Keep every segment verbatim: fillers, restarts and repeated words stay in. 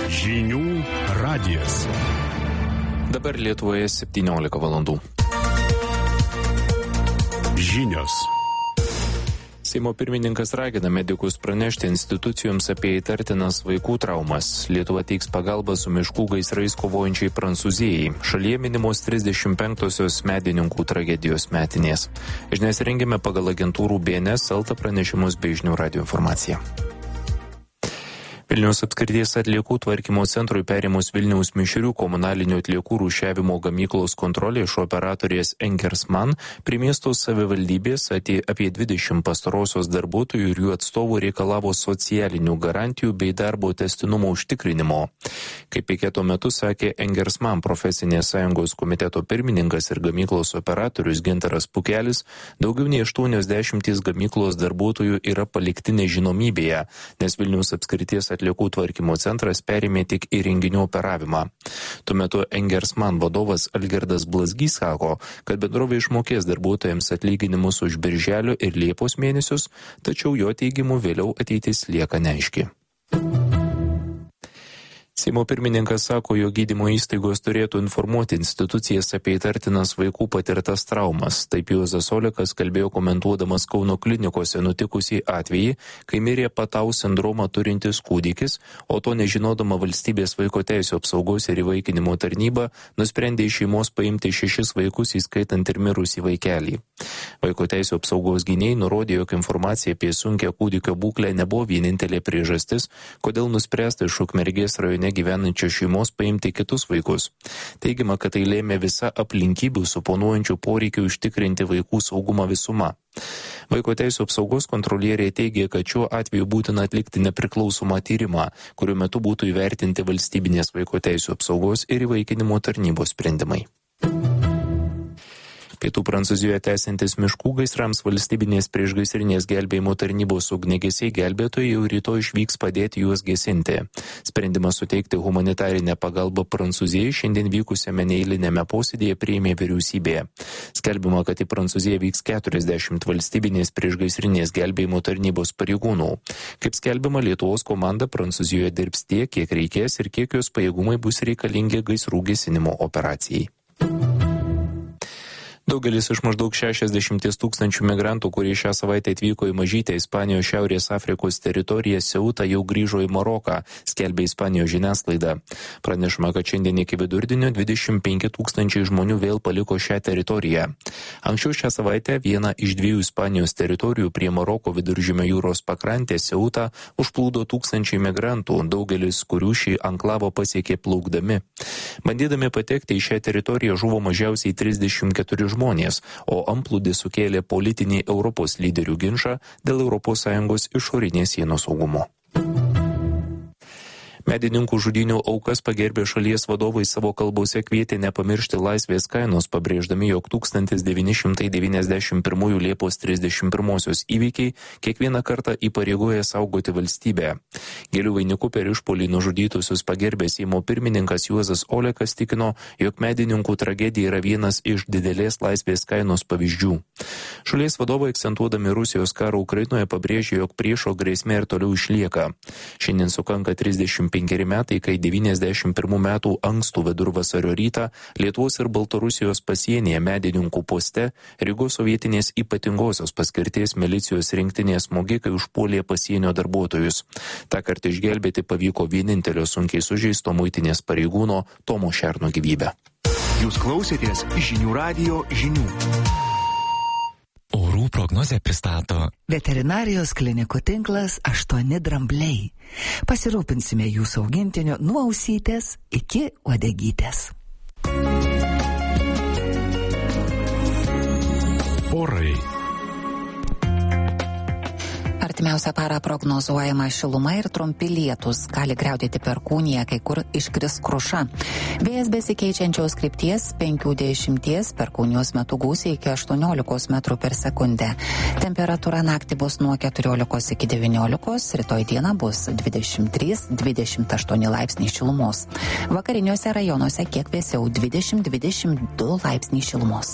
Žinių radijas. Dabar Lietuvoje septyniolika valandų. Žinios. Seimo pirmininkas ragina medikus pranešti institucijoms apie įtartinas vaikų traumas. Lietuva teiks pagalbą su miškų gaisrais kovojančiai Prancūzijai. Šalyje minimos trisdešimt penktosios medininkų tragedijos metinės. Žinias rengėme pagal agentūrų B N S, Elta pranešimus bei Žinių radijo informaciją. Vilniaus apskrities atliekų tvarkymo centrui perėmus Vilniaus mišrių komunalinių atliekų rūšiavimo gamyklos kontrolė iš operatorės Engersman prie miesto savivaldybės apie dvidešimt pastarosios darbuotojų ir jų atstovų reikalavo socialinių garantijų bei darbo tęstinumo užtikrinimo. Kaip piketo metu sakė Engersman profesinės sąjungos komiteto pirmininkas ir gamyklos operatorius Gintaras Pukelis, daugiau nei aštuoniasdešimt gamyklos darbuotojų yra palikti nežinomybėje, nes Vilniaus apskrities atliekų tvarkymo centras perėmė tik įrenginių operavimą. Tuo metu Engersman vadovas Algirdas Blazgys sako, kad bendrovė išmokės darbuotojams atlyginimus už birželio ir liepos mėnesius, tačiau jo teigimu vėliau ateitis lieka neaiški. Seimo pirmininkas sako, jog gydymo įstaigos turėtų informuoti institucijas apie įtartinas vaikų patirtas traumas. Taip Juozas Olekas kalbėjo komentuodamas Kauno klinikose nutikusį atvejį, kai mirė Patau sindromą turintis kūdikis, o to nežinodama valstybės vaiko teisių apsaugos ir įvaikinimo tarnyba nusprendė iš šeimos paimti šešis vaikus, įskaitant ir mirusį vaikelį. Vaiko teisių apsaugos gynėjai nurodė, jog informacija apie sunkią kūdikio būklę nebuvo vienintelė priežastis, kodėl nuspręsta iš Ukmergės rajone gyvenančios šeimos paimti kitus vaikus. Teigiama, kad tai lėmė visa aplinkybių suponuojančių poreikių užtikrinti vaikų saugumą visuma. Vaiko teisių apsaugos kontrolieriai teigia, kad šiuo atveju būtina atlikti nepriklausomą tyrimą, kuriuo metu būtų įvertinti valstybinės vaiko teisių apsaugos ir įvaikinimo tarnybos sprendimai. Pietų Prancūzijoje tęsiantis miškų gaisrams valstybinės priešgaisrinės gelbėjimo tarnybos ugniagesiai gelbėtojai jau rytoj išvyks padėti juos gesinti. Sprendimas suteikti humanitarinę pagalbą Prancūzijai šiandien vykusiame neeilinėme posėdėje priėmė vyriausybė. Skelbima, kad į Prancūziją vyks keturiasdešimt valstybinės priešgaisrinės gelbėjimo tarnybos pareigūnų. Kaip skelbima, Lietuvos komanda Prancūzijoje dirbs tiek, kiek reikės ir kiek jos pajėgumai bus reikalingi gaisrų gesinimo operacijai. Daugelis iš maždaug šešiasdešimt tūkstančių migrantų, kurie šią savaitę atvyko į mažytę Ispanijos Šiaurės Afrikos teritoriją Seutą, jau grįžo į Maroką, skelbia Ispanijos žiniasklaida. Pranešama, kad šiandien iki vidurdienio dvidešimt penki tūkstančiai žmonių vėl paliko šią teritoriją. Anksčiau šią savaitę vieną iš dviejų Ispanijos teritorijų prie Maroko viduržemio jūros pakrantės Seutą užplūdo tūkstančiai migrantų, daugelis kurių šį anklavo pasiekė plaukdami. Bandydami patekti į šią teritoriją žuvo mažiausiai trisdešimt keturi žmonės. žmonės, o antplūdis sukėlė politinį Europos lyderių ginčą dėl Europos Sąjungos išorinės sienos saugumo. Medininkų žudynių aukas pagerbė šalies vadovai savo kalbose kvietė nepamiršti laisvės kainos, pabrėždami, jog tūkstantis devyni šimtai devyniasdešimt pirmųjų Liepos trisdešimt pirmosios įvykiai kiekvieną kartą įpareigoja saugoti valstybę. Gėlių vainiku per išpuolį nužudytusius pagerbė Seimo pirmininkas Juozas Olekas tikino, jog medininkų tragedija yra vienas iš didelės laisvės kainos pavyzdžių. Šalies vadovai akcentuodami Rusijos karą Ukrainoje pabrėžė, jog priešo grėsmė ir toliau išlieka. Šiandien sukanka trisdešimt penkeri metai, kai devyniasdešimt pirmų metų ankstų vidurvasario rytą Lietuvos ir Baltarusijos pasienyje medininkų poste Rygos sovietinės ypatingosios paskirties milicijos rinktinės smogikai užpuolė pasienio darbuotojus. Ta kartą išgelbėti pavyko vienintelio sunkiai sužeisto muitinės pareigūno Tomo Šerno gyvybę. Jūs klausėtės Žinių radijo žinių. Orų prognozę pristato Veterinarijos klinikų tinklas aštuoni drambliai. Pasirūpinsime jūsų augintiniu nuo ausytės iki uodegytės. Orai. Artimiausią parą prognozuojama šiluma ir trumpi lietūs. Gali griaudėti perkūnija, kai kur iškris kruša. Vėjas besikeičiančios krypties penkių dešimties, perkūnijos metu gūsiai iki aštuoniolikos metrų per sekundę. Temperatūra naktį bus nuo keturiolikos iki devyniolikos, rytoj dieną bus dvidešimt trys dvidešimt aštuoni laipsniai šilumos. Vakariniuose rajonuose kiek vėsiau dvidešimt dvidešimt du laipsniai šilumos.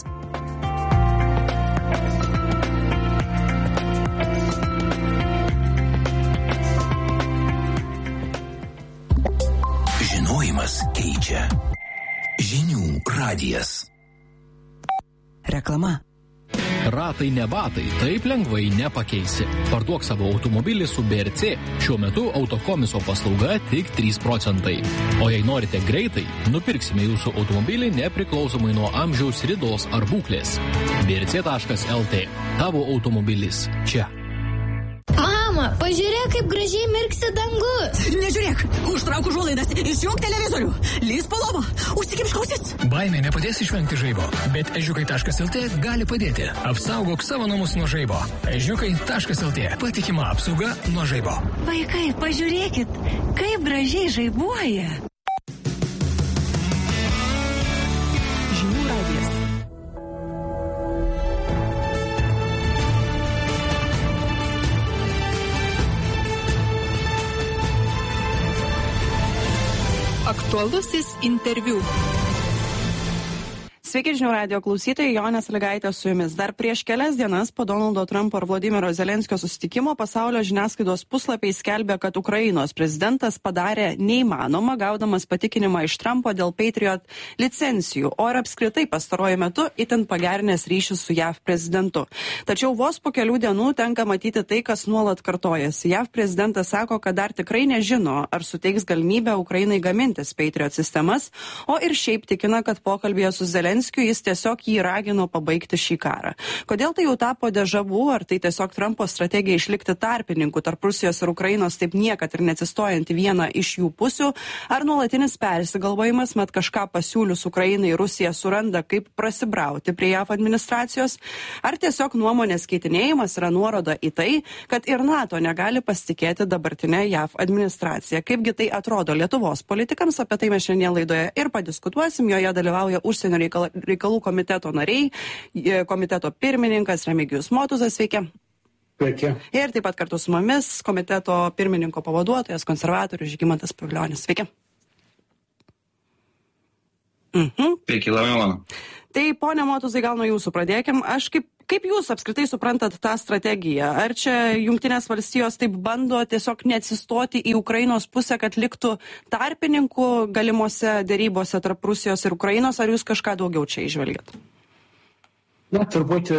Žinojimas keičia. Žinių radijas. Reklama. Ratai ne batai, taip lengvai nepakeisi. Parduok savo automobilį su B R C. Šiuo metu autokomiso paslauga tik trys procentai. O jei norite greitai, nupirksime jūsų automobilį nepriklausomai nuo amžiaus, ridos ar būklės. B R C taškas L T. Tavo automobilis čia. Mama, pažiūrėk, kaip gražiai mirksi dangus. Nežiūrėk, užtrauk užuolaidas, išjunk televizorių, lįsk po lovą, užsikimšk ausis. Baimė nepadės išvengti žaibo, bet ežiukai taškas L T gali padėti. Apsaugok savo namus nuo žaibo. ežiukai taškas L T. Patikima apsauga nuo žaibo. Vaikai, pažiūrėkit, kaip gražiai žaibuoja. Žinių radijas. Aktualusis interviu. Sveiki, Žinių radijo klausytojai, Jonė Sąlygaitė su jumis. Dar prieš kelias dienas po Donaldo Trumpo ir Vladimiro Zelenskio susitikimo pasaulio žiniasklaidos puslapiai skelbė, kad Ukrainos prezidentas padarė neįmanoma, gaudamas patikinimą iš Trumpo dėl Patriot licencijų, o ir apskritai pastaruoju metu itin pagerinęs ryšius su J A V prezidentu. Tačiau vos po kelių dienų tenka matyti tai, kas nuolat kartojasi. J A V prezidentas sako, kad dar tikrai nežino, ar suteiks galimybę Ukrainai gamintis Patriot sistemas, o ir šiaip tikina, kad pokalbėje su Zelenskiu jis tiesiog jį ragino pabaigti šį karą. Kodėl tai jau tapo dežavu, ar tai tiesiog Trumpo strategija išlikti tarpininku tarp Rusijos ir Ukrainos, taip niekad ir neatsistojant į vieną iš jų pusių, ar nuolatinis persigalvojimas, mat kažką pasiūlius Ukrainai Rusija suranda, kaip prasibrauti prie J A V administracijos, ar tiesiog nuomonės keitinėjimas yra nuoroda į tai, kad ir NATO negali pasitikėti dabartinę J A V administraciją. Kaipgi tai atrodo Lietuvos politikams, apie tai mes šiandien laidoje ir padiskutuosim, joje dalyvauja užsienio reikalų reikalų komiteto nariai, komiteto pirmininkas Remigijus Motuzas, sveiki. Sveiki. Ir taip pat kartu su mumis komiteto pirmininko pavaduotojas, konservatorius Žygimantas Pavilionis. Sveiki. Mhm. Sveiki, labai malonu. Tai, ponia Motuzai, gal nuo jūsų pradėkim. Aš kaip, kaip jūs apskritai suprantat tą strategiją? Ar čia Jungtinės valstijos taip bando tiesiog neatsistoti į Ukrainos pusę, kad liktų tarpininkų galimuose dėrybose tarp Rusijos ir Ukrainos, ar jūs kažką daugiau čia išvelgiat? Na, turbūt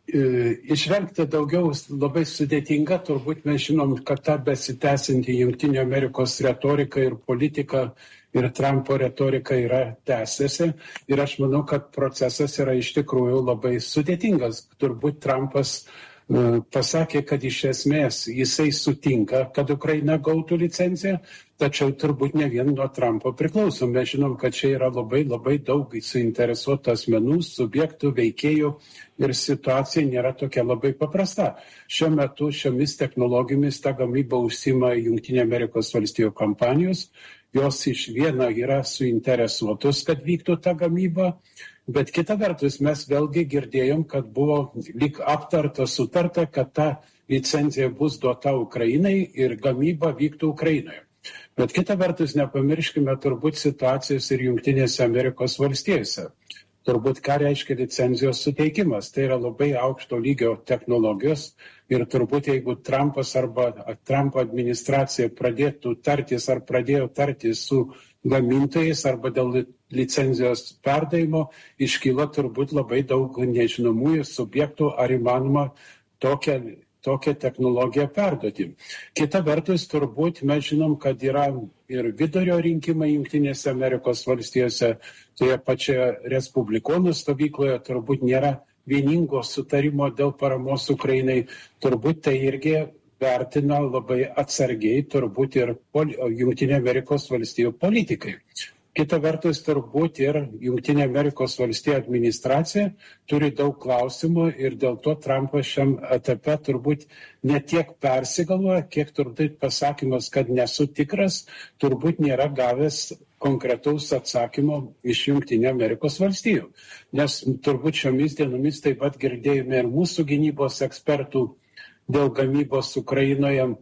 išvengti daugiau labai sudėtinga. Turbūt mes žinom, kad ta besitęsinti Jungtinių Amerikos retorika ir politika ir Trumpo retorika yra tęsiasi. Ir aš manau, kad procesas yra iš tikrųjų labai sudėtingas. Turbūt Trumpas uh, pasakė, kad iš esmės jisai sutinka, kad Ukraina gautų licenciją, tačiau turbūt ne vien nuo Trumpo priklauso. Mes žinom, kad čia yra labai labai daug suinteresuotų asmenų, subjektų, veikėjų ir situacija nėra tokia labai paprasta. Šiuo metu šiomis technologijomis ta gamyba užsima Jungtinių Amerikos valstijų kompanijos. Jos iš viena yra suinteresuotos, kad vyktų ta gamyba, bet kita vertus mes vėlgi girdėjom, kad buvo lyg aptarta, sutarta, kad ta licencija bus duota Ukrainai ir gamyba vyktų Ukrainoje. Bet kita vertus nepamirškime turbūt situacijos ir Jungtinėse Amerikos valstijose. Turbūt ką reiškia licencijos suteikimas. Tai yra labai aukšto lygio technologijos ir turbūt jeigu Trumpas arba Trumpo administracija pradėtų tartis ar pradėjo tartis su gamintojais arba dėl licencijos perdavimo, iškyla turbūt labai daug nežinomųjų subjektų, ar įmanoma tokią, tokią technologiją perduoti. Kita vertus, turbūt mes žinom, kad yra ir vidurio rinkimai Jungtinėse Amerikos valstijose, toje pačioje respublikonų stovykloje turbūt nėra vieningo sutarimo dėl paramos Ukrainai. Turbūt tai irgi vertina labai atsargiai turbūt ir Jungtinė Amerikos valstijų politikai. Kita vertus, turbūt ir Jungtinė Amerikos valstijų administracija turi daug klausimų ir dėl to Trumpas šiam etape turbūt ne tiek persigalvoja, kiek turbūt pasakymas, kad nesu tikras, turbūt nėra gavęs konkretaus atsakymo iš Jungtinių Amerikos valstijų. Nes turbūt šiomis dienomis taip pat girdėjome ir mūsų gynybos ekspertų dėl gamybos Ukrainoje,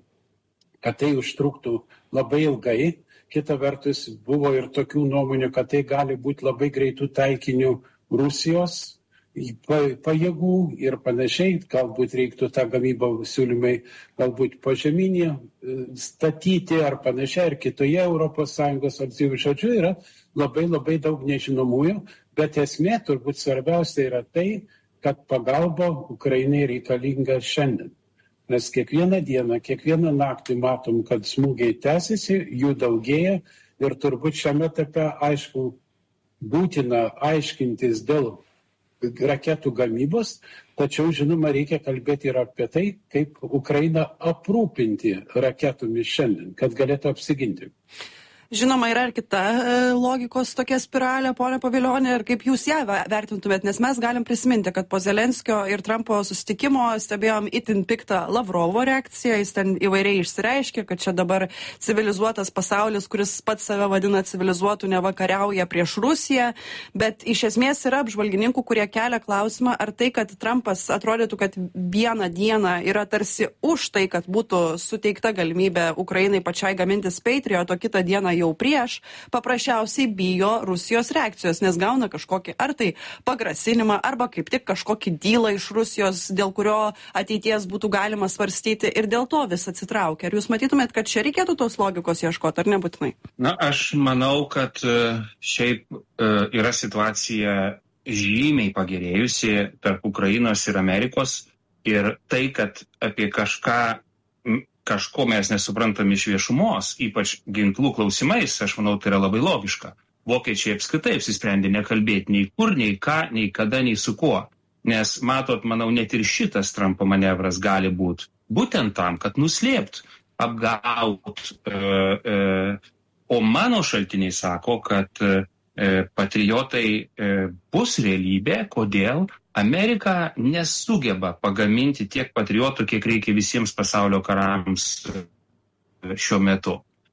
kad tai užtruktų labai ilgai. Kita vertus, buvo ir tokių nuomonių, kad tai gali būti labai greitų taikinių Rusijos pajėgų ir panašiai, galbūt reiktų tą gamybą siūlymai galbūt požeminį statyti ar panašiai, ar kitoje Europos Sąjungos valstybių. Žodžiu, yra labai labai daug nežinomųjų, bet esmė turbūt svarbiausia yra tai, kad pagalba Ukrainai reikalinga šiandien. Nes kiekvieną dieną, kiekvieną naktį matom, kad smūgiai tęsiasi, jų daugėja ir turbūt šiame etape, aišku, būtina aiškintis dėl raketų gamybos, tačiau, žinoma, reikia kalbėti ir apie tai, kaip Ukrainą aprūpinti raketomis šiandien, kad galėtų apsiginti. Žinoma, yra ir kita logikos tokia spiralė, ponia Pavilionė, ir kaip jūs ją vertintumėt, nes mes galim prisiminti, kad po Zelenskio ir Trumpo susitikimo stebėjom itin piktą Lavrovo reakciją, jis ten įvairiai išsireiškė, kad čia dabar civilizuotas pasaulis, kuris pats save vadina civilizuotų, nevakariauja prieš Rusiją, bet iš esmės yra apžvalgininkų, kurie kelia klausimą, ar tai, kad Trumpas atrodytų, kad vieną dieną yra tarsi už tai, kad būtų suteikta galimybė Ukrainai pačiai gamintis Patriot, o kitą dieną jau prieš, paprasčiausiai bijo Rusijos reakcijos, nes gauna kažkokį ar tai pagrasinimą, arba kaip tik kažkokį dylą iš Rusijos, dėl kurio ateities būtų galima svarstyti ir dėl to vis atsitraukia. Ar jūs matytumėt, kad čia reikėtų tos logikos ieškoti, ar nebūtinai? Na, aš manau, kad šiaip yra situacija žymiai pagerėjusi tarp Ukrainos ir Amerikos ir tai, kad apie kažką kažko mes nesuprantam iš viešumos, ypač ginklų klausimais, aš manau, tai yra labai logiška. Vokiečiai apskritai apsisprendė nekalbėti nei kur, nei ką, nei kada, nei su kuo. Nes, matot, manau, net ir šitas Trumpo manevras gali būti būtent tam, kad nuslėpt, apgaut. E, e, o mano šaltiniai sako, kad e, patriotai e, bus realybė. Kodėl? Amerika nesugeba pagaminti tiek patriotų, kiek reikia visiems pasaulio karams šiuo metu.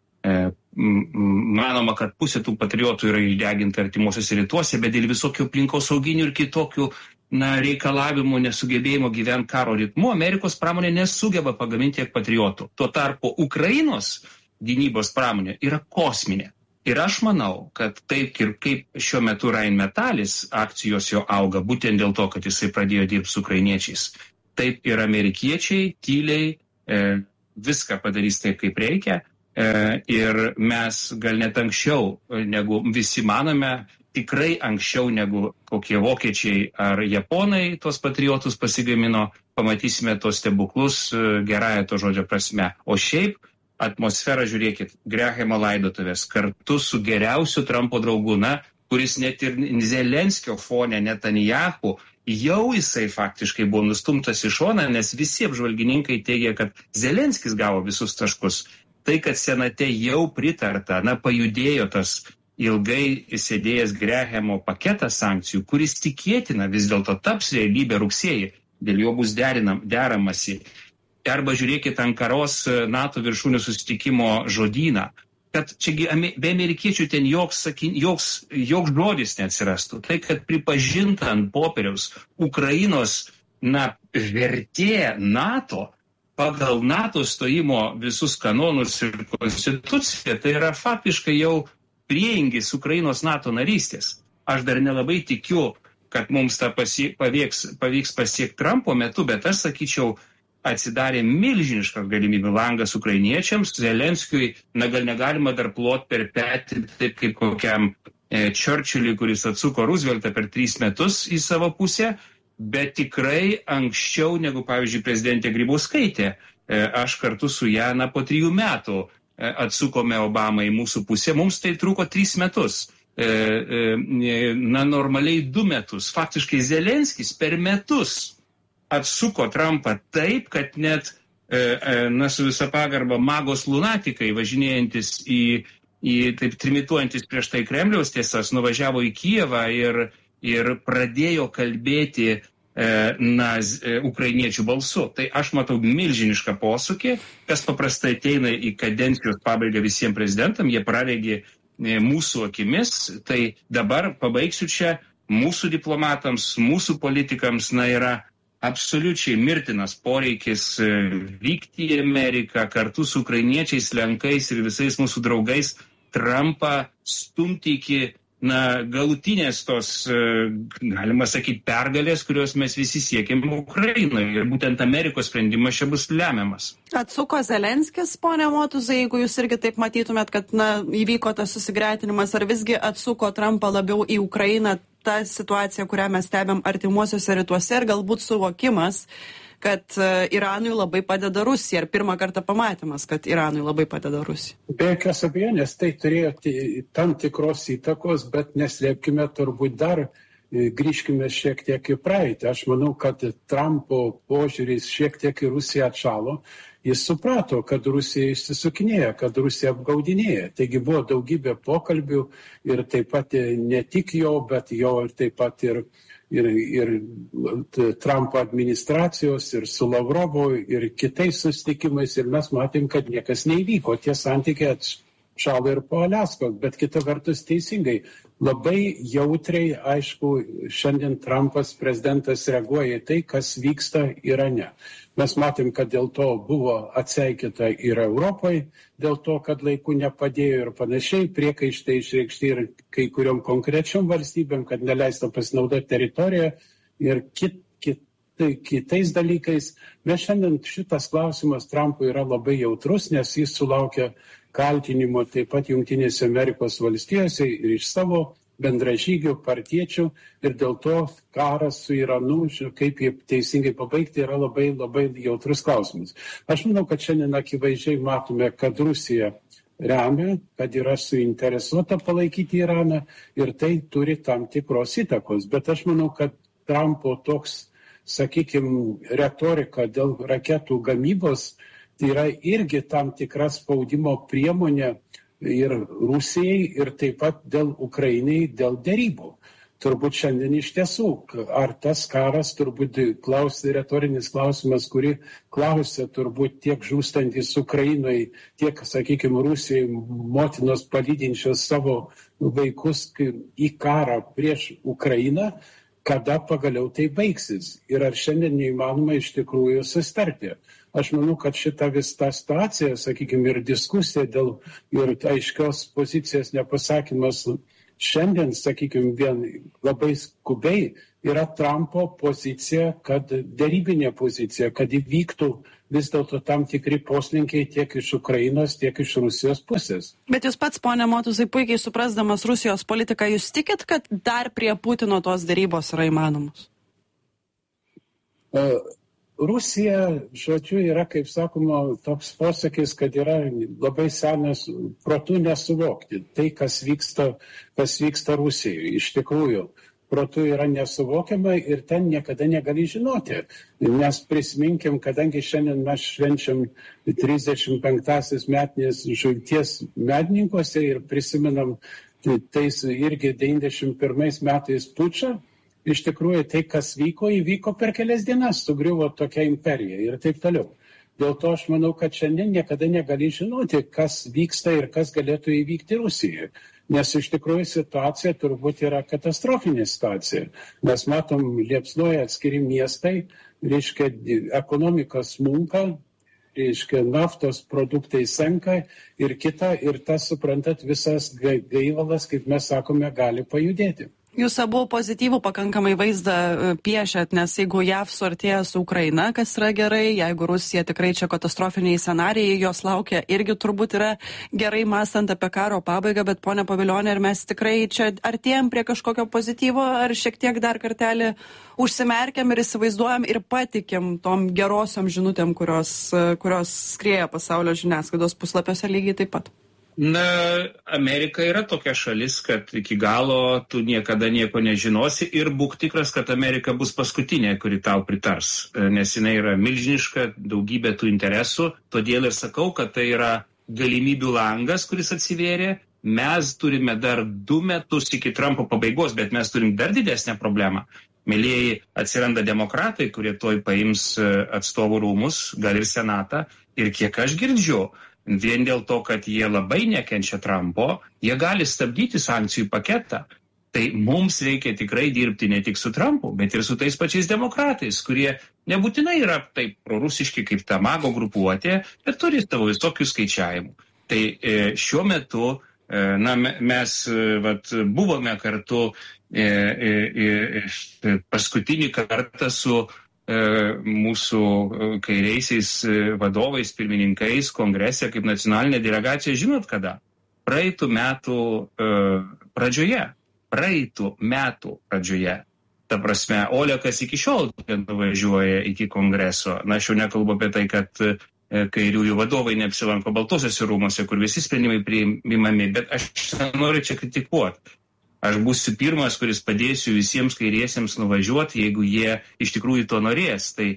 Manoma, kad pusė tų patriotų yra išdeginta artimuosiuose rytuose, bet dėl visokių aplinkosauginių ir kitokių na, reikalavimų nesugebėjimo gyventi karo ritmu, Amerikos pramonė nesugeba pagaminti tiek patriotų. Tuo tarpu Ukrainos gynybos pramonė yra kosminė. Ir aš manau, kad taip ir kaip šiuo metu Rheinmetallis akcijos jo auga, būtent dėl to, kad jisai pradėjo dirbti su ukrainiečiais. Taip ir amerikiečiai tyliai e, viską padarys taip, kaip reikia. E, ir mes gal net anksčiau, negu visi manome, tikrai anksčiau negu kokie vokiečiai ar japonai tos patriotus pasigamino, pamatysime tos stebuklus e, gerąją to žodžio prasme. O šiaip atmosferą, žiūrėkit, Grahamo laidotuvės kartu su geriausiu Trumpo draugu, na, kuris net ir Zelenskio fone Netanyahu, jau jisai faktiškai buvo nustumtas į šoną, nes visi apžvalgininkai teigia, kad Zelenskis gavo visus taškus. Tai, kad senate jau pritarta, na, pajudėjo tas ilgai sėdėjęs Grahamo paketas sankcijų, kuris tikėtina vis dėlto taps realybė rugsėjį, dėl jo bus derinam, deramasi. Arba žiūrėkit Ankaros NATO viršūnių susitikimo žodyną, kad čiagi be amerikiečių ten joks, joks, joks žodis neatsirastų. Tai, kad pripažinta ant popieriaus Ukrainos na, vertė NATO pagal NATO stojimo visus kanonus ir konstituciją, tai yra faktiškai jau prieingis Ukrainos NATO narystės. Aš dar nelabai tikiu, kad mums tą pasie, pavyks, pavyks pasiekti Trumpo metu, bet aš sakyčiau, atsidarė milžiniškas galimybių langas ukrainiečiams. Zelenskiui, na gal negalima dar plot per petį, taip kaip kokiam e, Churchillui, kuris atsuko Rooseveltą per tris metus į savo pusę, bet tikrai anksčiau negu, pavyzdžiui, prezidentė Grybauskaitė. E, aš kartu su ją, na, po trijų metų e, atsukome Obamą į mūsų pusę. Mums tai truko tris metus. E, e, na, normaliai du metus. Faktiškai Zelenskis per metus atsuko Trumpą taip, kad net, e, e, na, su visa pagarba, magos lunatikai, važinėjantis į, į taip trimituojantis prieš tai Kremliaus tiesas, nuvažiavo į Kijevą ir, ir pradėjo kalbėti, e, na, e, ukrainiečių balsu. Tai aš matau milžinišką posūkį, kas paprastai ateina į kadencijos pabaigą visiems prezidentam, jie praregė e, mūsų akimis, tai dabar pabaigsiu čia, mūsų diplomatams, mūsų politikams, na, yra absoliučiai mirtinas poreikis vykti į Ameriką kartu su ukrainiečiais, lenkais ir visais mūsų draugais, Trumpą stumti iki na, galutinės tos, galima sakyti, pergalės, kurios mes visi siekėm Ukrainoje. Ir būtent Amerikos sprendimas čia bus lemiamas. Atsuko Zelenskis, ponia Motuzai, jeigu jūs irgi taip matytumėt, kad na, įvyko tas susigretinimas, ar visgi atsuko Trumpą labiau į Ukrainą ta situacija, kurią mes stebėm artimuosiuose rytuose ir galbūt suvokimas, kad uh, Iranui labai padeda Rusija. Ir pirmą kartą pamatymas, kad Iranui labai padeda Rusija. Be jokios abejonės, tai turėjo tam tikros įtakos, bet neslėpkime turbūt dar, grįžkime šiek tiek į praeitį. Aš manau, kad Trumpo požiūris šiek tiek į Rusiją atšalo. Jis suprato, kad Rusija išsisukinėja, kad Rusija apgaudinėja. Taigi buvo daugybė pokalbių ir taip pat ne tik jo, bet jo ir taip pat ir Ir, ir Trumpo administracijos, ir su Lavrovu, ir kitais susitikimais, ir mes matėm, kad niekas neįvyko. Tie santykiai atšalo ir po Aliaskos, bet kita vertus teisingai. Labai jautriai, aišku, šiandien Trumpas prezidentas reaguoja į tai, kas vyksta Irane. Mes matėm, kad dėl to buvo atseikėta ir Europai, dėl to, kad laiku nepadėjo ir panašiai, priekaištai išreikšti ir kai kuriom konkrečiom valstybėm, kad neleista pasinaudoti teritoriją ir kit, kit, kitais dalykais. Mes šiandien šitas klausimas Trumpui yra labai jautrus, nes jis sulaukia kaltinimo taip pat Jungtinėse Amerikos valstijose ir iš savo bendražygių, partiečių ir dėl to karas su Iranu, kaip jį teisingai pabaigti, yra labai labai jautrus klausimas. Aš manau, kad šiandien akivaizdžiai matome, kad Rusija remia, kad yra suinteresuota palaikyti Iraną ir tai turi tam tikros įtakos. Bet aš manau, kad Trumpo toks, sakykime, retorika dėl raketų gamybos tai yra irgi tam tikra spaudimo priemonė ir Rusijai, ir taip pat dėl Ukrainai, dėl derybų. Turbūt šiandien iš tiesų, ar tas karas, turbūt klausia, retorinis klausimas, kurį klausia turbūt tiek žūstantis Ukrainai, tiek, sakykime, Rusijai, motinos palydinčios savo vaikus į karą prieš Ukrainą, kada pagaliau tai baigsis ir ar šiandien neįmanoma iš tikrųjų sustarti. Aš manau, kad šita vis ta situacija, sakykime, ir diskusija dėl ir aiškios pozicijos nepasakymas šiandien, sakykime, vien labai skubiai yra Trumpo pozicija, kad derybinė pozicija, kad įvyktų vis dėlto tam tikri poslinkiai tiek iš Ukrainos, tiek iš Rusijos pusės. Bet jūs pats, ponia Motuzai, puikiai suprasdamas Rusijos politiką, jūs tikit, kad dar prie Putino tos derybos yra įmanomos? Uh, Rusija, žodžiu, yra, kaip sakoma, toks posakis, kad yra labai senas protu nesuvokti. Tai, kas vyksta, kas vyksta Rusijoje, iš tikrųjų, protu yra nesuvokiama ir ten niekada negali žinoti. Nes prisiminkim, kadangi šiandien mes švenčiam trisdešimt penktąsias metinės žūties medininkuose ir prisimenam tais irgi devyniasdešimt pirmais metais pučą, iš tikrųjų tai, kas vyko, įvyko per kelias dienas, sugriuvo tokia imperija ir taip toliau. Dėl to aš manau, kad šiandien niekada negali žinoti, kas vyksta ir kas galėtų įvykti Rusijoje. Nes iš tikrųjų situacija turbūt yra katastrofinė situacija. Mes matom, liepsnoja atskiri miestai, reiškia ekonomika smunka, reiškia naftos produktai senka ir kita, ir tas, suprantat, visas gaivalas, kaip mes sakome, gali pajudėti. Jūs abu pozityvų pakankamai vaizdą piešėt, nes jeigu J A V suartėja su Ukraina, kas yra gerai, jeigu Rusija tikrai čia katastrofiniai scenarijai, jos laukia, irgi turbūt yra gerai mąstant apie karo pabaigą, bet ponia Pavilione, ar mes tikrai čia artėjam prie kažkokio pozityvo, ar šiek tiek dar kartelį užsimerkiam ir įsivaizduojam ir patikim tom gerosiom žinutėm, kurios, kurios skrieja pasaulio žiniasklaidos puslapiuose lygiai taip pat? Na, Amerika yra tokia šalis, kad iki galo tu niekada nieko nežinosi ir būk tikras, kad Amerika bus paskutinė, kuri tau pritars, nes jinai yra milžiniška, daugybė tų interesų, todėl ir sakau, kad tai yra galimybių langas, kuris atsivėrė. Mes turime dar du metus iki Trumpo pabaigos, bet mes turim dar didesnę problemą. Mėlieji, atsiranda demokratai, kurie toj paims atstovų rūmus, gal ir senatą, ir kiek aš girdžiu, vien dėl to, kad jie labai nekenčia Trumpo, jie gali stabdyti sankcijų paketą. Tai mums reikia tikrai dirbti ne tik su Trumpu, bet ir su tais pačiais demokratais, kurie nebūtinai yra taip prorusiški kaip ta mago grupuotė, bet turi savo visokių skaičiavimų. Tai e, šiuo metu Na, mes vat, buvome kartu e, e, e, paskutinį kartą su e, mūsų kairiaisiais vadovais, pirmininkais kongrese kaip nacionalinė delegacija. Žinot kada? Praeitų metų e, pradžioje. Praeitų metų pradžioje. Ta prasme, Olekas iki šiol nuvažiuoja iki kongreso. Na, aš jau nekalbu apie tai, kad kairiųjų vadovai neapsilanko Baltuosiuose rūmuose, kur visi sprendimai priimami, bet aš noriu čia kritikuoti. Aš būsiu pirmas, kuris padėsiu visiems kairiesiems nuvažiuoti, jeigu jie iš tikrųjų to norės. Tai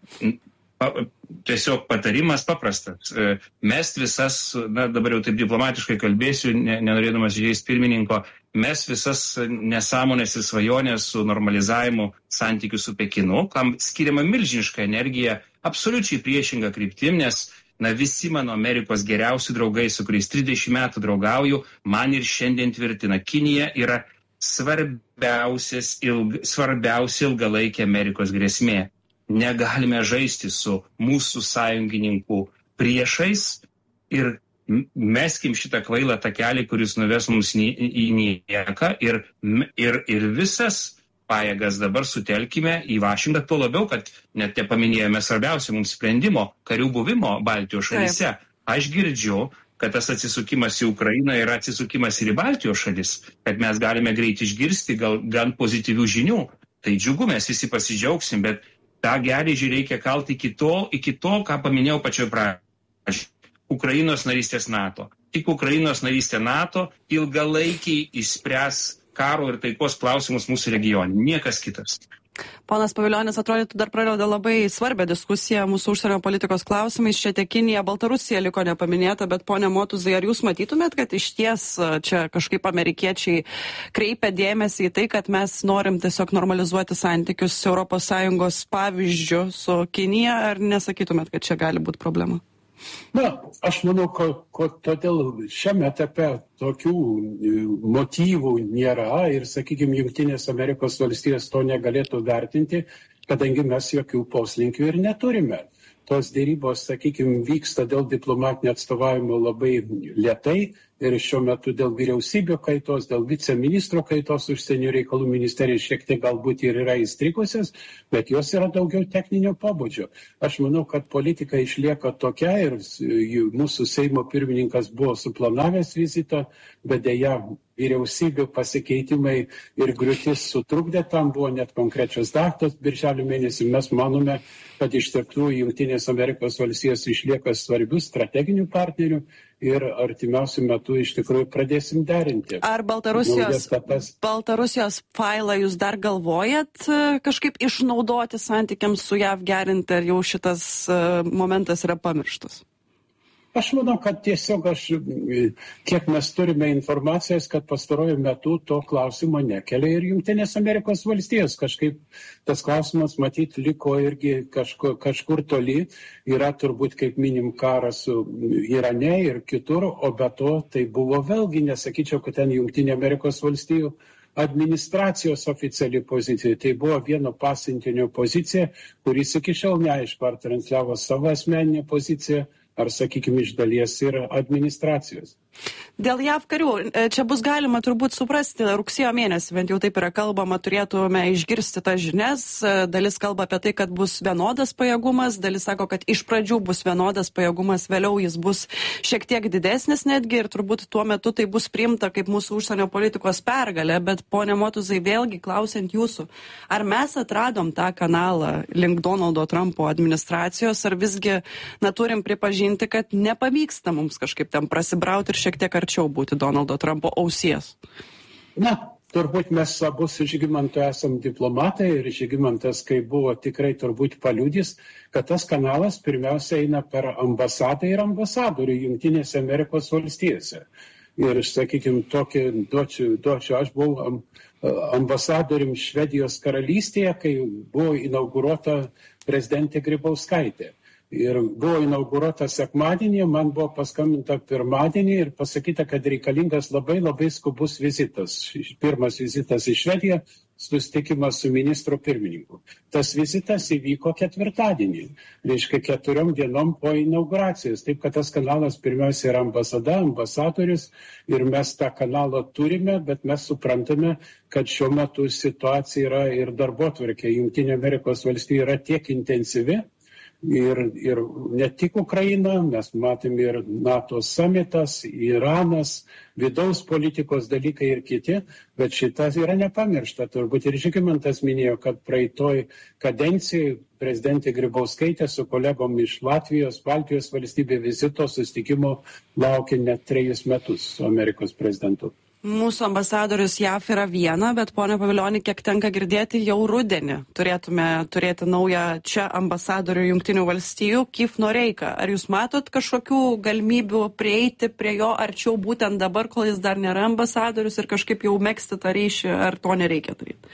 pa, tiesiog patarimas paprastas. Mes visas, na dabar jau taip diplomatiškai kalbėsiu, ne, nenorėdamas žaisti pirmininko, mes visas nesąmonės ir svajonės su normalizavimu santykių su Pekinu, kam skiriama milžiniška energija, absoliučiai priešinga kryptim, nes na, visi mano Amerikos geriausi draugai, su kuriais trisdešimt metų draugauju, man ir šiandien tvirtina, Kinija yra svarbiausias, ilg, svarbiausia ilgalaikė Amerikos grėsmė. Negalime žaisti su mūsų sąjungininkų priešais ir meskim šitą kvailą takelį, kuris nuves mums į nieką ir, ir, ir visas pajėgas dabar sutelkime į Vašingtoną, tuo labiau, kad net nepaminėjome svarbiausia mums sprendimo karių buvimo Baltijos šalyse. Aš girdžiu, kad tas atsisukimas į Ukrainą yra atsisukimas ir į Baltijos šalis, kad mes galime greit išgirsti gal, gan pozityvių žinių. Tai džiugu, mes visi pasidžiaugsim, bet tą geležį reikia kalti iki to, iki to, ką paminėjau pačioj pradžioje. Ukrainos narystės NATO. Tik Ukrainos narystė NATO ilgalaikiai išspręs karo ir taikos klausimus mūsų regione. Niekas kitas. Ponas Paviljonis, atrodytų, dar pradeda labai svarbią diskusiją mūsų užsienio politikos klausimais. Čia tiek Kinija, Baltarusija liko nepaminėta, bet pone Motuzai, ar jūs matytumėt, kad iš ties čia kažkaip amerikiečiai kreipia dėmesį į tai, kad mes norim tiesiog normalizuoti santykius Europos Sąjungos pavyzdžiu su Kinija, ar nesakytumėt, kad čia gali būti problema? Na, aš manau, kad todėl šiame etape tokių motyvų nėra ir, sakykime, Jungtinės Amerikos valstijos to negalėtų vertinti, kadangi mes jokių poslinkių ir neturime. Tos dėrybos, sakykime, vyksta dėl diplomatinio atstovavimo labai lėtai ir šiuo metu dėl vyriausybių kaitos, dėl viceministro kaitos užsienio reikalų ministerija šiek tiek galbūt ir yra įstrigusios, bet jos yra daugiau techninio pobūdžio. Aš manau, kad politika išlieka tokia ir mūsų Seimo pirmininkas buvo suplanavęs vizitą, bet dėja vyriausybių pasikeitimai ir griūtis sutrukdė, tam buvo net konkrečios datos birželio mėnesį. Mes manome, kad iš tikrųjų Jungtinės Amerikos valstijos išlieka svarbių strateginių partnerių ir artimiausių metų iš tikrųjų pradėsim derinti. Ar Baltarusijos, Baltarusijos failą jūs dar galvojat kažkaip išnaudoti santykiams su J A V gerinti, ar jau šitas momentas yra pamirštas? Aš manau, kad tiesiog aš, kiek mes turime informacijos, kad pastaruoju metu to klausimo nekelia ir Jungtinės Amerikos valstijos. Kažkaip tas klausimas, matyt, liko irgi kažkur, kažkur toli. Yra turbūt, kaip minim, karas Irane ir kitur, o be to tai buvo vėlgi, nesakyčiau, kad ten Jungtinė Amerikos valstijų administracijos oficiali pozicija. Tai buvo vieno pasiuntinio pozicija, kuris iki šiol neaišku, ar transliavo savo asmeninę poziciją, ar, sakykime, iš dalies ir administracijos. Dėl J A V karių, čia bus galima turbūt suprasti, rugsėjo mėnesį, bent jau taip yra kalbama, turėtume išgirsti tas žinias. Dalis kalba apie tai, kad bus vienodas pajėgumas, dalis sako, kad iš pradžių bus vienodas pajėgumas, vėliau jis bus šiek tiek didesnis netgi ir turbūt tuo metu tai bus priimta kaip mūsų užsienio politikos pergalė. Bet pone Motuzai, vėlgi klausiant jūsų, ar mes atradom tą kanalą link Donaldo Trumpo administracijos, ar visgi na, turim pripažinti, kad nepavyksta mums kažkaip ten prasibrauti ir šiek tiek arčiau būti Donaldo Trumpo ausies? Na, turbūt mes abu su Žygimantu esam diplomatai ir Žygimantas, kai buvo tikrai turbūt paliudys, kad tas kanalas pirmiausia eina per ambasadą ir ambasadorių Jungtinėse Amerikos valstijose. Ir, sakykime, tokį duočiau, duočiau, aš buvau ambasadorium Švedijos karalystėje, kai buvo inauguruota prezidentė Grybauskaitė. Ir buvo inauguruota sekmadienį, man buvo paskambinta pirmadienį ir pasakyta, kad reikalingas labai labai skubus vizitas. Pirmas vizitas į Švediją, susitikimas su ministro pirmininku. Tas vizitas įvyko ketvirtadienį, reiškia keturiom dienom po inauguracijos. Taip, kad tas kanalas pirmiausia yra ambasada, ambasadorius ir mes tą kanalą turime, bet mes suprantame, kad šiuo metu situacija yra ir darbotvarkė Jungtinių Amerikos valstijų yra tiek intensyvi. Ir, ir ne tik Ukraina, mes matėme ir NATO summitas, Iranas, vidaus politikos dalykai ir kiti, bet šitas yra nepamiršta. Turbūt ir Žygimantas minėjo, kad praeitoj kadencijai prezidentė Grybauskaitė su kolegom iš Latvijos, Baltijos valstybė vizito susitikimo laukia net trejus metus su Amerikos prezidentu. Mūsų ambasadorius J A V yra viena, bet pone Pavilioni, kiek tenka girdėti, jau rudenį turėtume turėti naują čia ambasadorių Jungtinių valstijų, Keith Noreika. Ar jūs matot kažkokių galimybių prieiti prie jo arčiau būtent dabar, kol jis dar nėra ambasadorius ir kažkaip jau megzti tą ryšį, ar to nereikia daryti?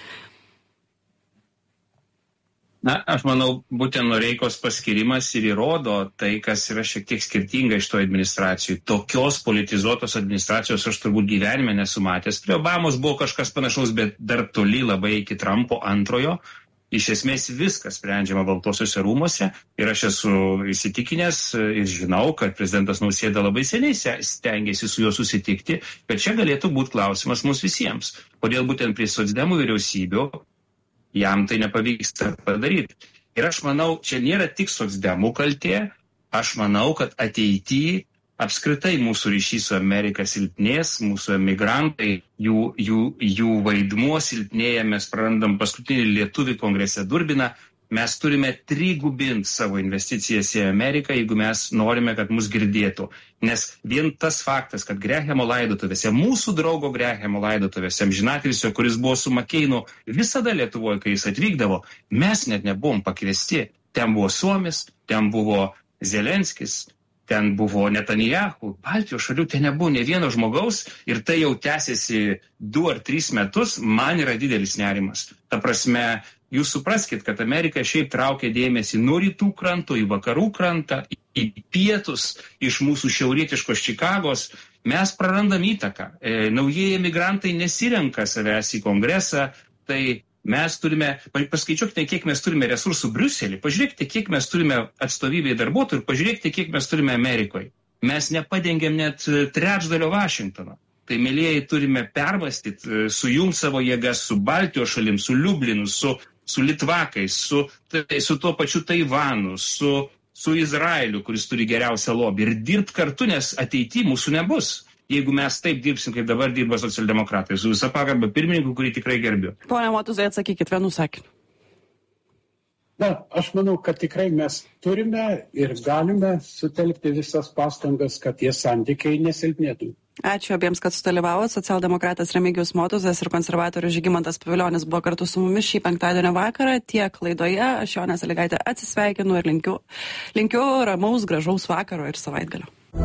Na, aš manau, būtent Noreikos paskirimas ir įrodo tai, kas yra šiek tiek skirtinga iš to administracijų. Tokios politizuotos administracijos aš turbūt gyvenime nesu matęs. Prie Obamos buvo kažkas panašaus, bet dar toli labai iki Trumpo antrojo. Iš esmės viskas sprendžiama Baltuosiuose rūmuose ir aš esu įsitikinęs ir žinau, kad prezidentas Nausėda labai seniai stengiasi su juo susitikti, bet čia galėtų būti klausimas mums visiems. Kodėl būtent prie socdemų vyriausybių jam tai nepavyksta padaryti. Ir aš manau, čia nėra tik socdemų kaltė, aš manau, kad ateityje apskritai mūsų ryšys su Amerika silpnės, mūsų emigrantai, jų, jų, jų vaidmuo silpnėja, mes prarandam paskutinį lietuvį kongrese Durbiną, mes turime trigubinti savo investicijas į Ameriką, jeigu mes norime, kad mus girdėtų. Nes vien tas faktas, kad Grehemo laidotuvėse, mūsų draugo Grehemo laidotuvėse, amžinatilsio, kuris buvo su Makeinu visada Lietuvoje, kai jis atvykdavo, mes net nebuvom pakviesti. Ten buvo Suomis, ten buvo Zelenskis, ten buvo Netanyahu, Baltijos šalių, ten nebuvo ne vieno žmogaus ir tai jau tęsiasi du ar tris metus, man yra didelis nerimas. Ta prasme, jūs supraskit, kad Amerika šiaip traukia dėmesį nuo rytų kranto į vakarų krantą, į pietus, iš mūsų šiaurietiškos Čikagos. Mes prarandam įtaką. E, naujieji emigrantai nesirenka savęs į kongresą, tai mes turime, paskaičiuokite, kiek mes turime resursų Briuselį, pažiūrėkite, kiek mes turime atstovybėje darbuotojų ir pažiūrėkite, kiek mes turime Amerikoje. Mes nepadengiam net trečdalio Vašingtono. Tai, mėlėjai, turime permastyti, sujungti savo jėgas su Baltijos šalim, su Liublinu, su, su Litvakais, su, tai, su tuo pačiu Taivanu, su, su Izraeliu, kuris turi geriausią lobį. Ir dirbti kartu, nes ateityje mūsų nebus. Jeigu mes taip dirbsim, kaip dabar dirba socialdemokratai, su visą pagarbą pirmininkų, kurį tikrai gerbiu. Pone Motuzai, atsakykit vienu sakiniu. Na, aš manau, kad tikrai mes turime ir galime sutelkti visas pastangas, kad tie santykiai nesilpnėtų. Ačiū abiems, kad sudalyvavot. Socialdemokratas Remigijus Motuzas ir konservatorius Žygimantas Pavilionis buvo kartu su mumis šį penktadienio vakarą. Tiek laidoje. Aš Jonė Sąlygaitė atsisveikinu ir linkiu, linkiu ramaus, gražaus vakaro ir savaitgalio.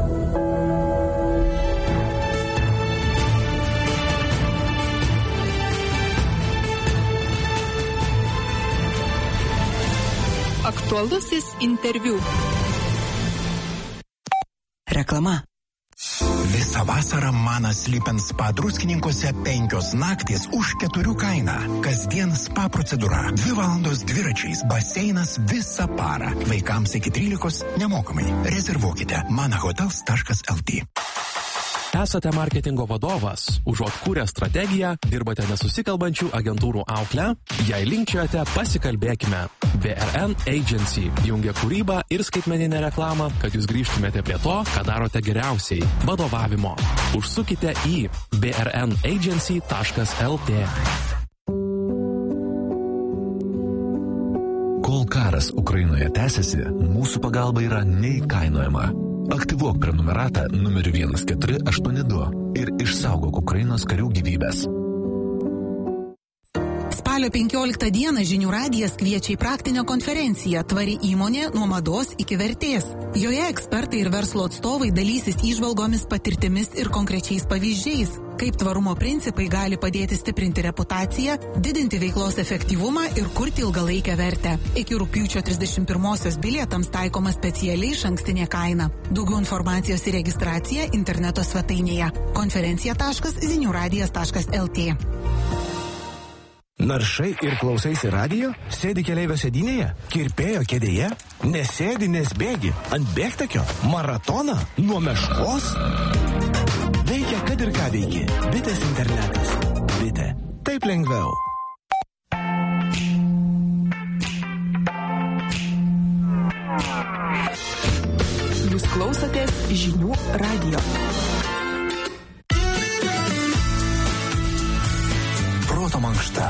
Aktualusis interviu. Reklama. Visą vasarą Manas Lipen spa Druskininkuose penkios naktys už keturių kainą. Kasdien spa procedūra. Dvi valandos dviračiais, baseinas visą parą. Vaikams iki trylikos nemokamai. Rezervuokite manahotels taškas lt. Esate marketingo vadovas, užuot kūrę strategiją, dirbate nesusikalbančių agentūrų auklę, jei linkčiojate, pasikalbėkime. B R N Agency jungia kūrybą ir skaitmeninę reklamą, kad jūs grįžtumėte prie to, ką darote geriausiai – vadovavimo. Užsukite į b r n agency taškas lt. Kol karas Ukrainoje tęsiasi, mūsų pagalba yra neįkainojama. Aktyvuok prenumeratą numeriu vienas keturi aštuoni du ir išsaugok Ukrainos karių gyvybės. Spa Spalio penkioliktą dieną Žinių radijas kviečia į praktinę konferenciją Tvari įmonė nuo mados iki vertės. Joje ekspertai ir verslo atstovai dalysis įžvalgomis, patirtimis ir konkrečiais pavyzdžiais, kaip tvarumo principai gali padėti stiprinti reputaciją, didinti veiklos efektyvumą ir kurti ilgalaikę vertę. Iki rugpjūčio trisdešimt pirmosios bilietams taikoma specialiai išankstinė kaina. Daugiau informacijos ir registracija interneto svetainėje konferencija taškas zinių radijas taškas lt. Naršai ir klausaisi radijo? Sėdi keleivio sėdynėje? Kirpėjo kėdėje? Nesėdi, nes bėgi? Ant bėgtakio? Maratoną? Nuo meškos? Veikia, kad ir ką veiki. Bitės internetas. Bitė. Taip lengviau. Jūs klausotės Žinių radijo. Proto mankšta.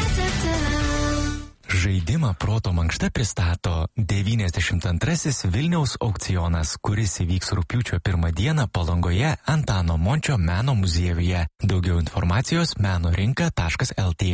Žaidimą Proto mankšta pristato devyniasdešimt antrasis Vilniaus aukcionas, kuris įvyks rugpjūčio pirmą dieną Palangoje Antano Mončio meno muziejuje. Daugiau informacijos menorinka taškas lt.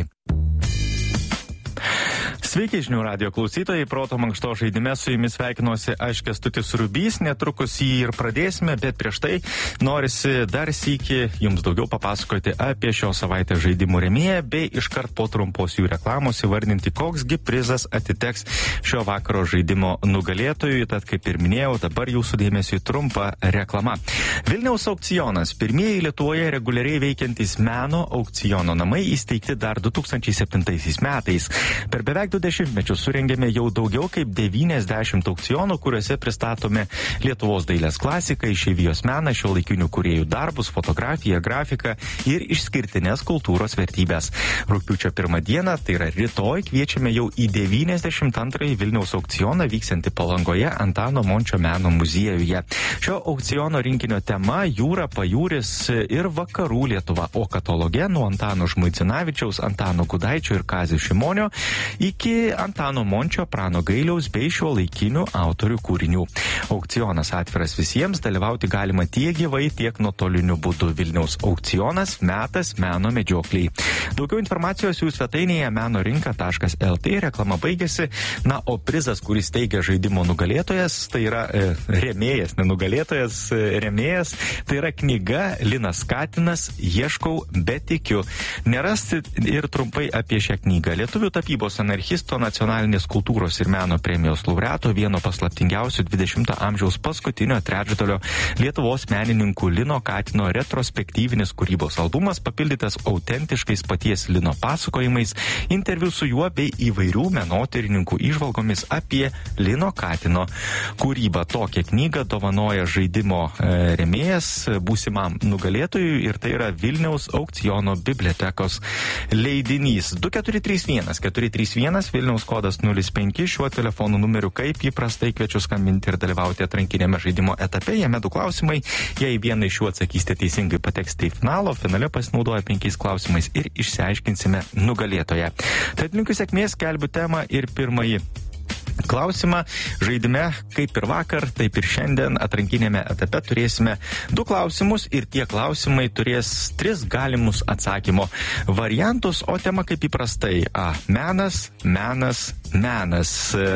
Sveiki, Žinių radijo klausytojai, Proto mankšto žaidime su jumis sveikinuosi aš Kęstutis Rubys, netrukus jį ir pradėsime, bet prieš tai norisi dar sykį jums daugiau papasakoti apie šios savaitės žaidimų rėmėją, bei iškart po trumpos jų reklamos įvardinti, koksgi prizas atiteks šio vakaro žaidimo nugalėtojui, tad kaip ir minėjau, dabar jūsų dėmesiui trumpa reklama. Vilniaus aukcionas, pirmieji Lietuvoje reguliariai veikiantys meno aukciono namai, įsteigti dar du tūkstančiai septintaisiais metais. Per beveik du dešimtmečius surengėme jau daugiau kaip devyniasdešimt aukcionų, kuriuose pristatome Lietuvos dailės klasiką, išeivijos meną, šiuolaikinių kūrėjų darbus, fotografiją, grafiką ir išskirtinės kultūros vertybės. Rugpjūčio pirmą dieną, tai yra rytoj, kviečiame jau į devyniasdešimt antrąjį Vilniaus aukcioną vyksiantį Palangoje Antano Mončio meno muziejuje. Šio aukciono rinkinio tema – jūra, pajūris ir vakarų Lietuva, o kataloge nuo Antano Žmuidzinavičiaus, Antano Gudaičio ir Kazio Šimonio iki Antano Mončio, Prano Gailiaus bei šiuolaikinių autorių kūrinių. Aukcionas atviras visiems, dalyvauti galima tiek gyvai, tiek nuotoliniu būdu. Vilniaus aukcionas metas meno medžiokliai. Daugiau informacijos jų svetainėje menorinka taškas lt, reklama baigėsi. Na, o prizas, kuris teigia žaidimo nugalėtojas, tai yra e, rėmėjas, nenugalėtojas, e, rėmėjas, tai yra knyga Linas Katinas Ieškau, bet tikiu. Nerasti ir trumpai apie šią knygą. Lietuvių tapybos anarchistų nacionalinės kultūros ir meno premijos laureato, vieno paslaptingiausių dvidešimto amžiaus paskutinio trečdalio Lietuvos menininkų Lino Katino retrospektyvinis kūrybos albumas, papildytas autentiškais paties Lino pasakojimais, interviu su juo bei įvairių menotyrininkų įžvalgomis apie Lino Katino kūrybą. Tokią knygą dovanoja žaidimo e, rėmėjas būsimam nugalėtojui ir tai yra Vilniaus aukciono bibliotekos leidinys. du keturi trys vienas keturi trys vienas Vilniaus kodas nulis penki, šiuo telefonų numeriu kaip įprastai kviečiu skambinti ir dalyvauti atrankinėme žaidimo etape. Jame du klausimai. Jei vieną iš jų atsakysite teisingai, pateksite į finalo, finale pasinaudoja penkiais klausimais ir išsiaiškinsime nugalėtoją. Tad linkiu sėkmės, skelbiu temą ir pirmąjį klausimą. Žaidime, kaip ir vakar, taip ir šiandien atrankinėme etape turėsime du klausimus ir tie klausimai turės tris galimus atsakymo variantus, o tema kaip įprastai A. Menas, menas, menas.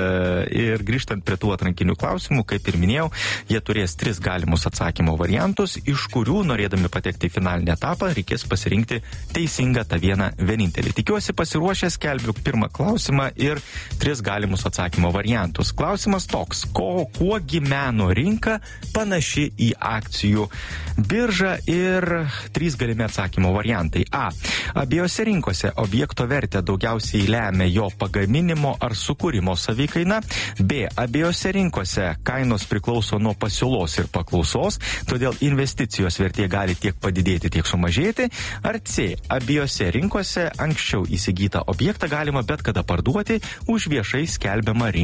Ir grįžtant prie tų atrankinių klausimų, kaip ir minėjau, jie turės tris galimus atsakymo variantus, iš kurių, norėdami patekti į finalinį etapą, reikės pasirinkti teisingą tą vieną vienintelį. Tikiuosi pasiruošęs, skelbiu pirmą klausimą ir tris galimus atsakymo variantus. Klausimas toks, ko, kuogi meno rinka panaši į akcijų biržą ir trys galimi atsakymo variantai. A. Abiejose rinkose objekto vertę daugiausiai lemia jo pagaminimo ar sukūrimo savikaina. B. Abiejose rinkose kainos priklauso nuo pasiūlos ir paklausos, todėl investicijos vertė gali tiek padidėti, tiek sumažėti. Ar C. Abiejose rinkose anksčiau įsigytą objektą galima bet kada parduoti už viešai skelbiamą rinkų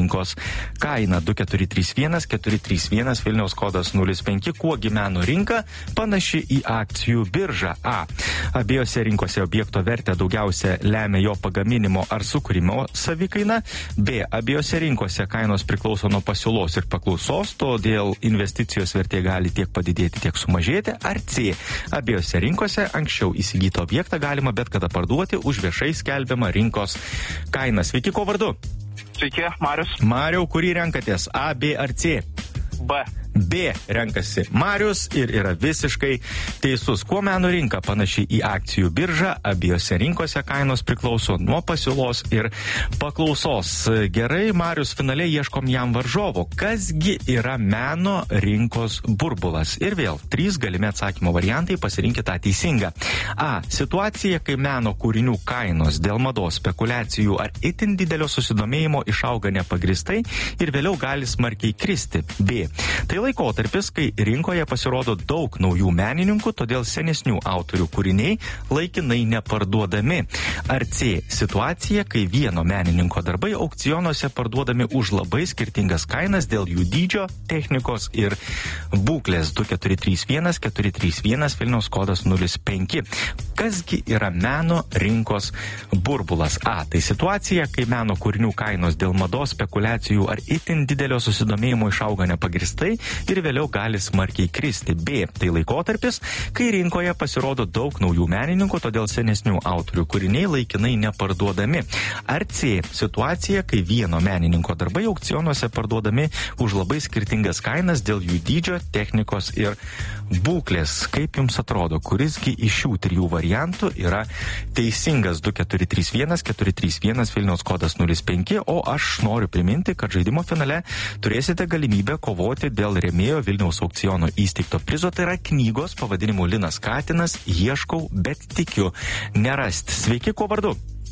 rinkos kaina. Du keturi trys vienas keturi trys vienas Vilniaus kodas nulis penki. Kuogi meno rinka panaši į akcijų biržą? A. Abiejose rinkose objekto vertę daugiausia lemia jo pagaminimo ar sukūrimo savikaina. B. Abiejose rinkose kainos priklauso nuo pasiūlos ir paklausos, todėl investicijos vertė gali tiek padidėti, tiek sumažėti. Ar C. Abiejose rinkose anksčiau įsigytą objektą galima bet kada parduoti už viešai skelbiamą rinkos kainą. Sveiki, ko vardu? Sveiki, Marius. Mariau, kurį renkatės? A, B ar C? B. B renkasi Marius ir yra visiškai teisus. Kuo meno rinka panaši į akcijų biržą? Abiejose rinkose kainos priklauso nuo pasiūlos ir paklausos. Gerai, Marius, finale ieškom jam varžovo. Kasgi yra meno rinkos burbulas? Ir vėl, trys galimi atsakymo variantai, pasirinkite tą teisingą. A. Situacija, kai meno kūrinių kainos dėl mados spekulacijų ar itin didelio susidomėjimo išauga nepagristai ir vėliau gali smarkiai kristi. B. Tai laikotarpis, kai rinkoje pasirodo daug naujų menininkų, todėl senesnių autorių kūriniai laikinai neparduodami. Ar C. Situacija, kai vieno menininko darbai aukcionuose parduodami už labai skirtingas kainas dėl jų dydžio, technikos ir būklės. Du keturi trys vienas keturi trys vienas Vilniaus kodas nulis penki. Kasgi yra meno rinkos burbulas? A. Tai situacija, kai meno kūrinių kainos dėl mados spekulacijų ar itin didelio susidomėjimo išauga nepagristai ir vėliau gali smarkiai kristi. B. Tai laikotarpis, kai rinkoje pasirodo daug naujų menininkų, todėl senesnių autorių kūriniai laikinai neparduodami. Ar C. Situacija, kai vieno menininko darbai aukcionuose parduodami už labai skirtingas kainas dėl jų dydžio, technikos ir būklės. Kaip jums atrodo, kurisgi iš šių trijų variantų yra teisingas? Du keturi trys vienas keturi trys vienas Vilniaus kodas nulis penki, o aš noriu priminti, kad žaidimo finale turėsite galimybę kovoti dėl rėmėjo Vilniaus aukciono įsteigto prizo, tai yra knygos pavadinimu Linas Katinas Ieškau, bet tikiu nerasti. Sveiki, kuo vardu?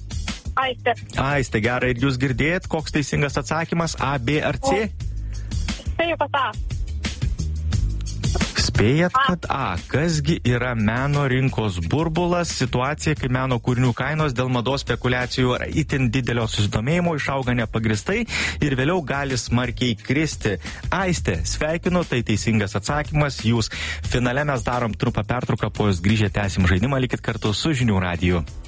Aistė. Aistė, gerai, ir jūs girdėjot, koks teisingas atsakymas? A, B ar C? Spėjau, kad A. Spėjat, kad A. Kasgi yra meno rinkos burbulas? Situacija, kai meno kūrinių kainos dėl mados spekulacijų ar itin didelio susidomėjimo išauga nepagristai ir vėliau gali smarkiai kristi. Aistė, sveikinu, tai teisingas atsakymas. Jūs finale mes darom trumpą pertrauką, po jūs grįžę tęsim žaidimą, likit kartu su Žinių radiju.